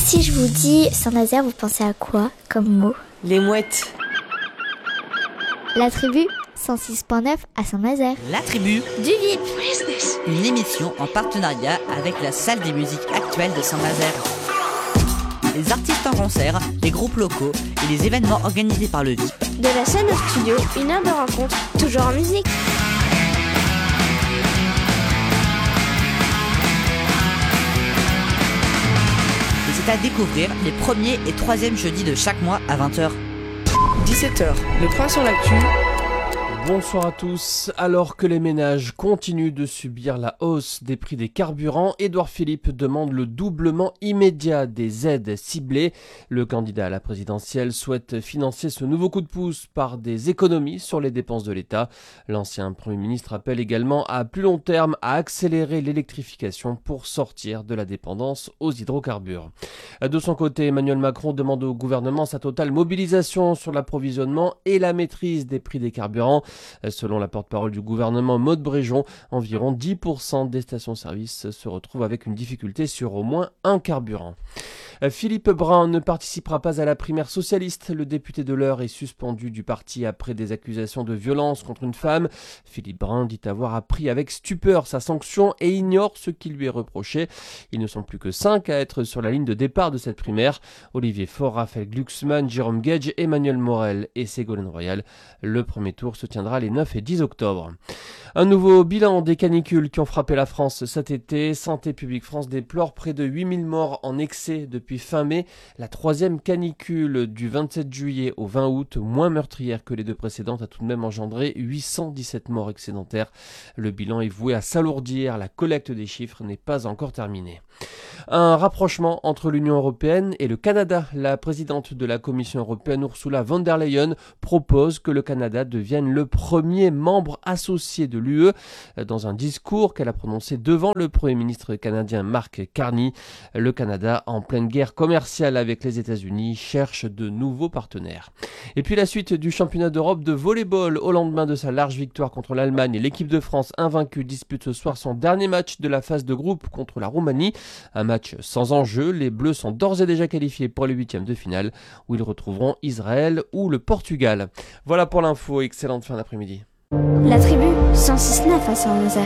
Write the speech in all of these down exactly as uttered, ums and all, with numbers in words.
Si je vous dis Saint-Nazaire, vous pensez à quoi comme mot? Les mouettes. La tribu, cent six point neuf à Saint-Nazaire. La tribu Du V I P. Une émission en partenariat avec la salle des musiques actuelles de Saint-Nazaire. Les artistes en concert, les groupes locaux et les événements organisés par le V I P. De la scène au studio, une heure de rencontre, toujours en musique. Et c'est à découvrir les premiers et troisièmes jeudis de chaque mois à vingt heures. dix-sept heures, le point sur l'actu. Bonsoir à tous. Alors que les ménages continuent de subir la hausse des prix des carburants, Édouard Philippe demande le doublement immédiat des aides ciblées. Le candidat à la présidentielle souhaite financer ce nouveau coup de pouce par des économies sur les dépenses de l'État. L'ancien Premier ministre appelle également à plus long terme à accélérer l'électrification pour sortir de la dépendance aux hydrocarbures. De son côté, Emmanuel Macron demande au gouvernement sa totale mobilisation sur l'approvisionnement et la maîtrise des prix des carburants. Selon la porte-parole du gouvernement Maud Bréjon, environ dix pour cent des stations-service se retrouvent avec une difficulté sur au moins un carburant. Philippe Brun ne participera pas à la primaire socialiste. Le député de l'Eure est suspendu du parti après des accusations de violence contre une femme. Philippe Brun dit avoir appris avec stupeur sa sanction et ignore ce qui lui est reproché. Ils ne sont plus que cinq à être sur la ligne de départ de cette primaire. Olivier Faure, Raphaël Glucksmann, Jérôme Gage, Emmanuel Morel et Ségolène Royal. Le premier tour se tiendra les neuf et dix octobre. Un nouveau bilan des canicules qui ont frappé la France cet été. Santé publique France déplore près de huit mille morts en excès depuis fin mai. La troisième canicule du vingt-sept juillet au vingt août, moins meurtrière que les deux précédentes, a tout de même engendré huit cent dix-sept morts excédentaires. Le bilan est voué à s'alourdir. La collecte des chiffres n'est pas encore terminée. Un rapprochement entre l'Union européenne et le Canada. La présidente de la Commission européenne, Ursula von der Leyen, propose que le Canada devienne le premier membre associé de l'U E. Dans un discours qu'elle a prononcé devant le Premier ministre canadien Mark Carney, le Canada, en pleine guerre commerciale avec les États-Unis, cherche de nouveaux partenaires. Et puis la suite du championnat d'Europe de volley-ball. Au lendemain de sa large victoire contre l'Allemagne, l'équipe de France invaincue dispute ce soir son dernier match de la phase de groupe contre la Roumanie. Un match sans enjeu, les Bleus sont d'ores et déjà qualifiés pour les huitièmes de finale où ils retrouveront Israël ou le Portugal. Voilà pour l'info, excellente fin d'après-midi. La tribu, cent six neuf à Saint-Nazaire.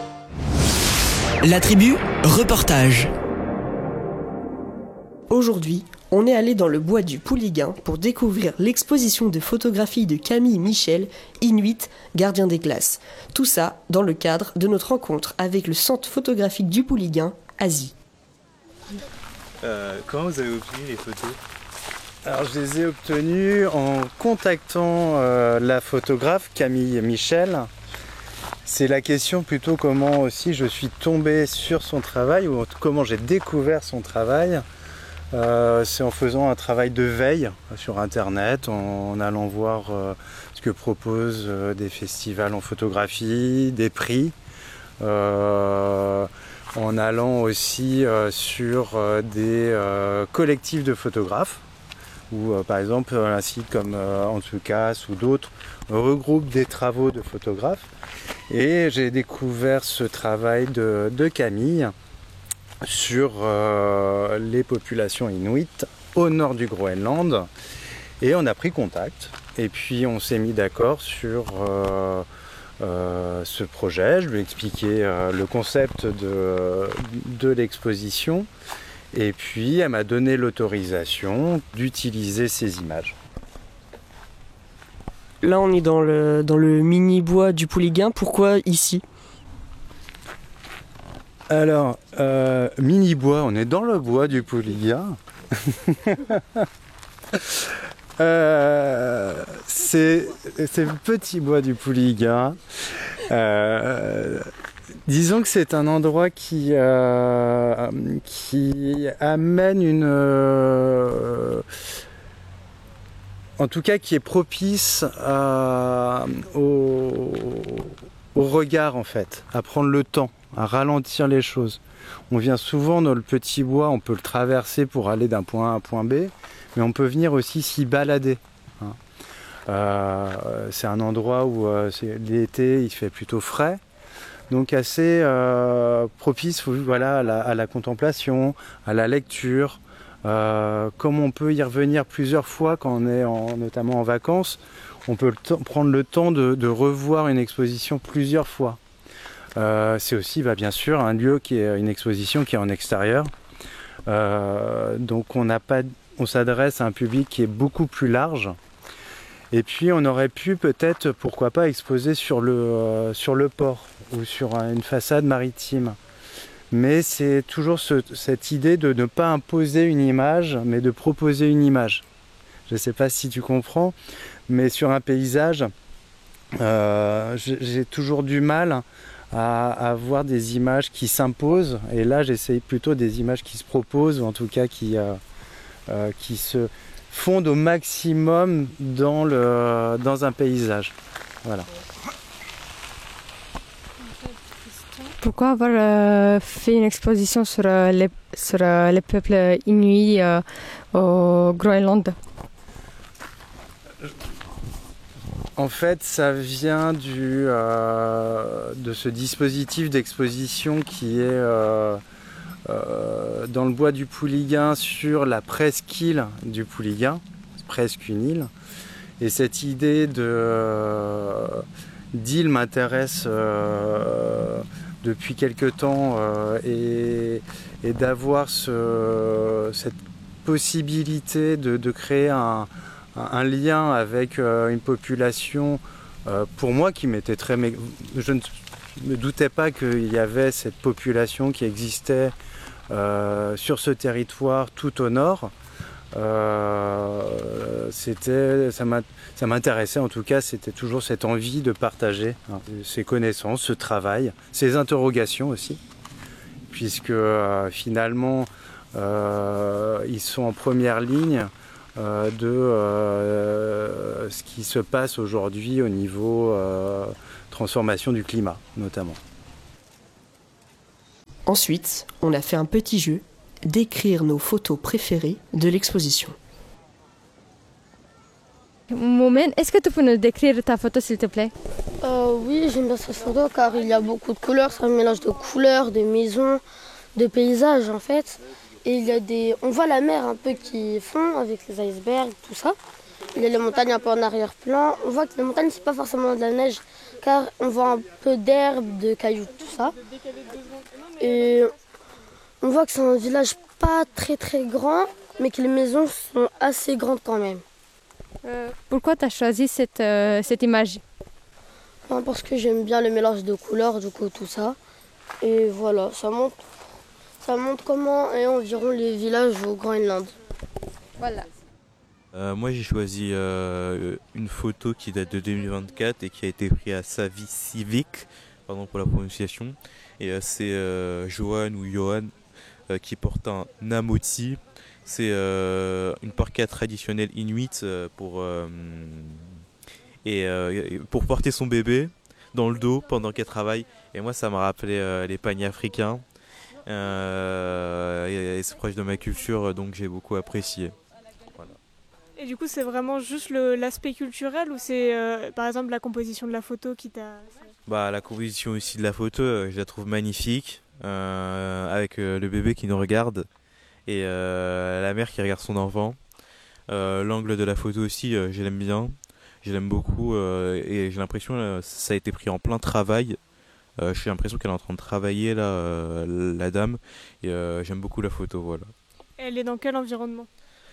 La tribu, reportage. Aujourd'hui, on est allé dans le bois du Pouliguen pour découvrir l'exposition de photographie de Camille Michel, Inuit, gardien des glaces. Tout ça dans le cadre de notre rencontre avec le centre photographique du Pouliguen, Asie. Euh, comment vous avez obtenu les photos ? Alors je les ai obtenues en contactant euh, la photographe Camille Michel. C'est la question plutôt comment aussi je suis tombé sur son travail ou comment j'ai découvert son travail. Euh, c'est en faisant un travail de veille sur internet, en, en allant voir euh, ce que proposent euh, des festivals en photographie, des prix. Euh, en allant aussi euh, sur euh, des euh, collectifs de photographes où euh, par exemple un site comme euh, Antsukas ou d'autres regroupent des travaux de photographes et j'ai découvert ce travail de, de Camille sur euh, les populations inuites au nord du Groenland et on a pris contact et puis on s'est mis d'accord sur euh, Euh, ce projet. Je lui ai expliqué euh, le concept de, de l'exposition et puis elle m'a donné l'autorisation d'utiliser ces images. Là, on est dans le, dans le mini-bois du Pouliguen. Pourquoi ici ? Alors, euh, mini-bois, on est dans le bois du Pouliguen. Euh, c'est, c'est le petit bois du Pouliguen. Euh, disons que c'est un endroit qui, euh, qui amène une... Euh, en tout cas, qui est propice à, au, au regard, en fait, à prendre le temps, à ralentir les choses. On vient souvent dans le petit bois, on peut le traverser pour aller d'un point A à un point B, mais on peut venir aussi s'y balader. Hein. Euh, c'est un endroit où euh, c'est, l'été il fait plutôt frais, donc assez euh, propice voilà, à la, à la contemplation, à la lecture, Euh, comme on peut y revenir plusieurs fois quand on est en, notamment en vacances, on peut le t- prendre le temps de, de revoir une exposition plusieurs fois. Euh, c'est aussi bah, bien sûr un lieu qui est une exposition qui est en extérieur. Euh, donc on n'a pas, on s'adresse à un public qui est beaucoup plus large. Et puis on aurait pu peut-être, pourquoi pas, exposer sur le, euh, sur le port ou sur une façade maritime. Mais c'est toujours ce, cette idée de ne pas imposer une image, mais de proposer une image. Je ne sais pas si tu comprends, mais sur un paysage, euh, j'ai toujours du mal à, à avoir des images qui s'imposent. Et là, j'essaye plutôt des images qui se proposent, ou en tout cas qui, euh, euh, qui se fondent au maximum dans, le, dans un paysage. Voilà. Pourquoi avoir euh, fait une exposition sur, euh, les, sur euh, les peuples inuits euh, au Groenland? En fait, ça vient du, euh, de ce dispositif d'exposition qui est euh, euh, dans le bois du Pouliguen sur la presqu'île du Pouliguen, presque une île. Et cette idée de, euh, d'île m'intéresse euh, depuis quelque temps euh, et, et d'avoir ce, cette possibilité de, de créer un, un lien avec euh, une population, euh, pour moi qui m'était très... Mé... Je ne me doutais pas qu'il y avait cette population qui existait euh, sur ce territoire tout au nord. Euh, c'était, ça, m'a, ça m'intéressait en tout cas, c'était toujours cette envie de partager hein, ces connaissances, ce travail, ces interrogations aussi, puisque euh, finalement euh, ils sont en première ligne euh, de euh, ce qui se passe aujourd'hui au niveau euh, transformation du climat notamment. Ensuite, on a fait un petit jeu, d'écrire nos photos préférées de l'exposition. Moment, est-ce que tu peux nous décrire ta photo s'il te plaît? Euh, oui, j'aime bien cette photo car il y a beaucoup de couleurs, c'est un mélange de couleurs, de maisons, de paysages en fait. Et il y a des, on voit la mer un peu qui fond avec les icebergs, tout ça. Il y a les montagnes un peu en arrière-plan. On voit que les montagnes c'est pas forcément de la neige car on voit un peu d'herbe, de cailloux, tout ça. Et on voit que c'est un village pas très très grand, mais que les maisons sont assez grandes quand même. Euh, pourquoi tu as choisi cette, euh, cette image? Enfin, parce que j'aime bien le mélange de couleurs, du coup tout ça. Et voilà, ça montre, ça montre comment est environ les villages au Groenland. Voilà. Euh, moi j'ai choisi euh, une photo qui date de deux mille vingt-quatre et qui a été prise à Savissivik, pardon pour la prononciation. Et euh, c'est euh, Johan ou Johan euh, qui porte un namoti. C'est euh, une parka traditionnelle inuite euh, pour, euh, et, euh, pour porter son bébé dans le dos pendant qu'elle travaille. Et moi ça m'a rappelé euh, les pagnes africains. Euh, et, et c'est proche de ma culture, donc j'ai beaucoup apprécié. Voilà. Et du coup c'est vraiment juste le, l'aspect culturel ou c'est euh, par exemple la composition de la photo qui t'a... Bah, la composition aussi de la photo, euh, je la trouve magnifique, euh, avec euh, le bébé qui nous regarde et euh, la mère qui regarde son enfant. Euh, l'angle de la photo aussi, euh, je l'aime bien, je l'aime beaucoup euh, et j'ai l'impression que euh, ça a été pris en plein travail. Euh, j'ai l'impression qu'elle est en train de travailler là, euh, la dame, et euh, j'aime beaucoup la photo, voilà. Elle est dans quel environnement?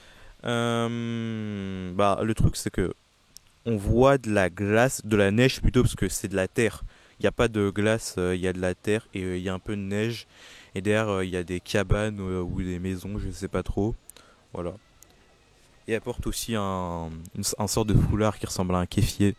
euh, bah, Le truc c'est que on voit de la glace, de la neige plutôt, parce que c'est de la terre. Il n'y a pas de glace, il euh, y a de la terre et il euh, y a un peu de neige. Et derrière, il euh, y a des cabanes euh, ou des maisons, je ne sais pas trop. Voilà. Et elle porte aussi un, une, un sort de foulard qui ressemble à un kéfier.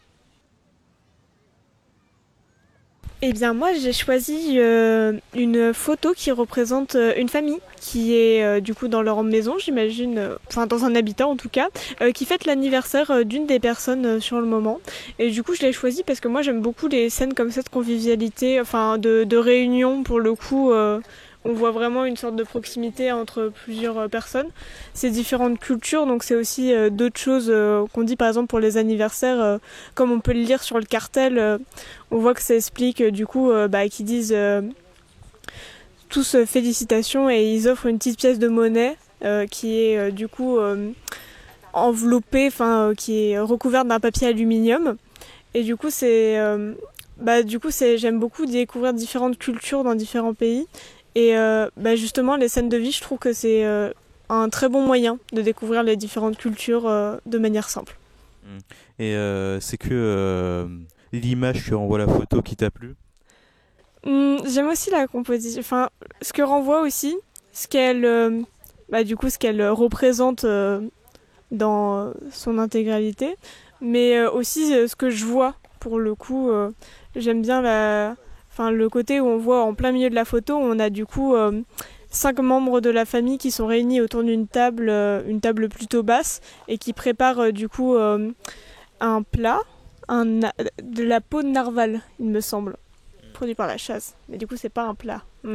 Eh bien moi j'ai choisi euh, une photo qui représente euh, une famille qui est euh, du coup dans leur maison j'imagine, euh, enfin dans un habitat en tout cas, euh, qui fête l'anniversaire euh, d'une des personnes euh, sur le moment. Et du coup je l'ai choisi parce que moi j'aime beaucoup les scènes comme ça de convivialité, enfin de, de réunion pour le coup. Euh, on voit vraiment une sorte de proximité entre plusieurs personnes. C'est différentes cultures, donc c'est aussi euh, d'autres choses euh, qu'on dit par exemple pour les anniversaires, euh, comme on peut le lire sur le cartel. Euh, on voit que ça explique euh, du coup euh, bah, qu'ils disent euh, tous euh, félicitations et ils offrent une petite pièce de monnaie euh, qui est euh, du coup euh, enveloppée, enfin euh, qui est recouverte d'un papier aluminium. Et du coup, c'est, euh, bah, du coup, c'est, j'aime beaucoup découvrir différentes cultures dans différents pays. Et euh, bah, justement, les scènes de vie, je trouve que c'est euh, un très bon moyen de découvrir les différentes cultures euh, de manière simple. Et euh, c'est que euh, l'image que renvoie la photo qui t'a plu? Hum, j'aime aussi la composition, enfin, ce que renvoie aussi, ce qu'elle, euh, bah, du coup, ce qu'elle représente euh, dans son intégralité. Mais euh, aussi euh, ce que je vois, pour le coup, euh, j'aime bien la, enfin, le côté où on voit en plein milieu de la photo, on a du coup euh, cinq membres de la famille qui sont réunis autour d'une table, euh, une table plutôt basse, et qui préparent euh, du coup euh, un plat, un, de la peau de narval, il me semble, produit par la chasse. Mais du coup, c'est pas un plat. Mm.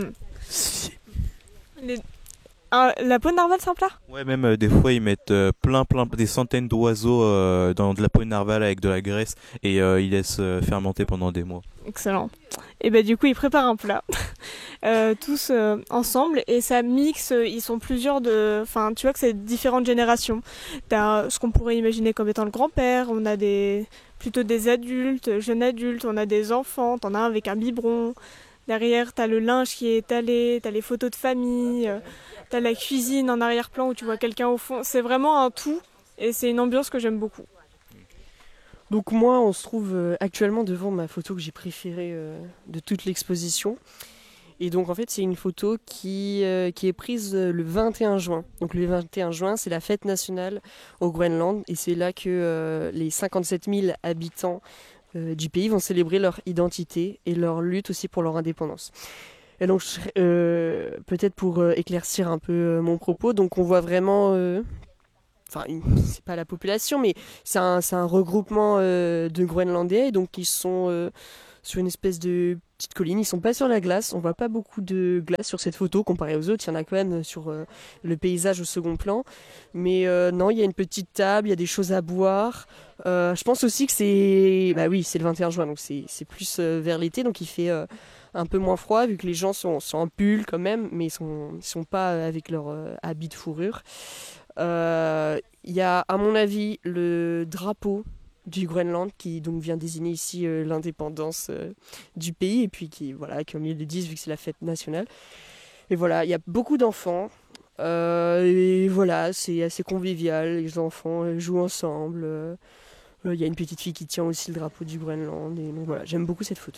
Les... Ah, la peau de narval, c'est un plat ? Ouais, même euh, des fois ils mettent euh, plein, plein, des centaines d'oiseaux euh, dans de la peau de narval avec de la graisse et euh, ils laissent euh, fermenter pendant des mois. Excellent. Et bah du coup ils préparent un plat euh, tous euh, ensemble et ça mixe. Ils sont plusieurs de, enfin tu vois que c'est différentes générations. T'as ce qu'on pourrait imaginer comme étant le grand-père. On a des plutôt des adultes, jeunes adultes. On a des enfants. T'en as un avec un biberon. Derrière, t'as le linge qui est étalé, t'as les photos de famille, euh, t'as la cuisine en arrière-plan où tu vois quelqu'un au fond. C'est vraiment un tout et c'est une ambiance que j'aime beaucoup. Donc moi, on se trouve euh, actuellement devant ma photo que j'ai préférée euh, de toute l'exposition. Et donc en fait, c'est une photo qui, euh, qui est prise euh, le vingt et un juin. Donc le vingt et un juin, c'est la fête nationale au Groenland et c'est là que euh, les cinquante-sept mille habitants du pays vont célébrer leur identité et leur lutte aussi pour leur indépendance. Et donc, euh, peut-être pour euh, éclaircir un peu euh, mon propos, donc on voit vraiment, euh, enfin, c'est pas la population, mais c'est un, c'est un regroupement euh, de Groenlandais, donc ils sont euh, sur une espèce de petite colline, ils sont pas sur la glace, on voit pas beaucoup de glace sur cette photo comparé aux autres, il y en a quand même sur euh, le paysage au second plan, mais euh, non, il y a une petite table, il y a des choses à boire. Euh, je pense aussi que c'est, bah oui, c'est le vingt et un juin, donc c'est, c'est plus euh, vers l'été, donc il fait euh, un peu moins froid vu que les gens sont, sont en pull quand même, mais ils sont, ils sont pas avec leur euh, habit de fourrure. Euh, Il y a, à mon avis, le drapeau du Groenland qui donc vient désigner ici euh, l'indépendance euh, du pays et puis qui, voilà, comme ils le disent, vu que c'est la fête nationale. Et voilà, il y a beaucoup d'enfants. Euh, et voilà, c'est assez convivial, les enfants jouent ensemble. Euh, il y a une petite fille qui tient aussi le drapeau du Groenland. Et donc voilà, j'aime beaucoup cette photo.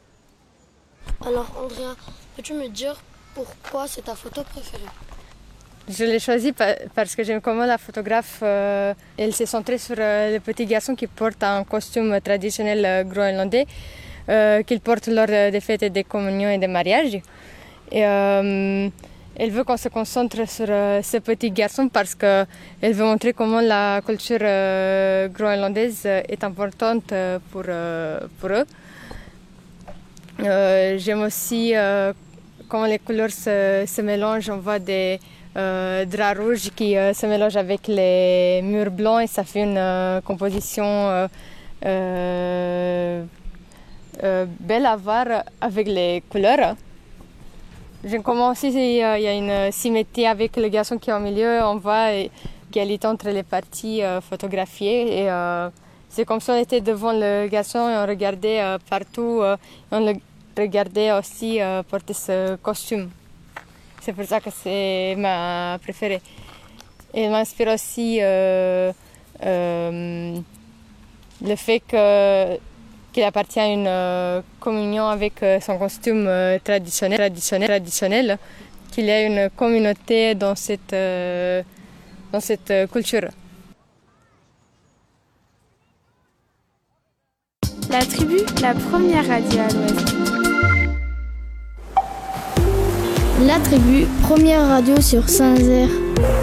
Alors Andrea, peux-tu me dire pourquoi c'est ta photo préférée ? Je l'ai choisie parce que j'aime comment la photographe, euh, elle s'est centrée sur euh, le petit garçon qui porte un costume traditionnel euh, groenlandais, euh, qu'il porte lors des fêtes des communions et des mariages. Et, euh, elle veut qu'on se concentre sur euh, ce petit garçon parce qu'elle veut montrer comment la culture euh, groenlandaise est importante euh, pour, euh, pour eux. Euh, j'aime aussi euh, comment les couleurs se, se mélangent. On voit des Euh, drap rouge qui euh, se mélange avec les murs blancs et ça fait une euh, composition euh, euh, euh, belle à voir avec les couleurs. J'aime comment aussi il y a une symétrie avec le garçon qui est au milieu, on voit égalité entre les parties euh, photographiées et euh, c'est comme si on était devant le garçon et on regardait euh, partout, euh, on le regardait aussi euh, porter ce costume. C'est pour ça que c'est ma préférée. Elle m'inspire aussi euh, euh, le fait que, qu'il appartient à une euh, communion avec euh, son costume euh, traditionnel, traditionnel, traditionnel, qu'il y a une communauté dans cette, euh, dans cette euh, culture. La Tribu, la première radio à l'Ouest. La Tribu, première radio sur Saint-Nazaire.